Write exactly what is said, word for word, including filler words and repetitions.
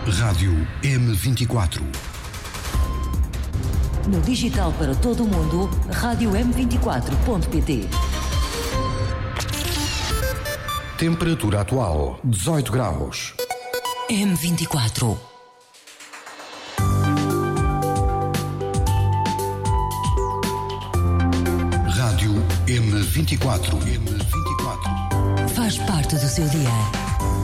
Rádio M vinte e quatro. No digital para todo o mundo, rádio m vinte e quatro ponto pt. Temperatura atual, dezoito graus. M vinte e quatro. Rádio M vinte e quatro. M vinte e quatro. Faz parte do seu dia.